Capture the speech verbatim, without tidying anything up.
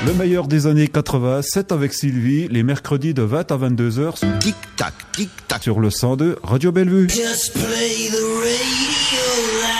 Le meilleur des années quatre-vingts, c'est avec Sylvie, les mercredis de vingt à vingt-deux heures. Tic-tac, tic-tac. Sur le cent deux Radio Bellevue. Just play the radio.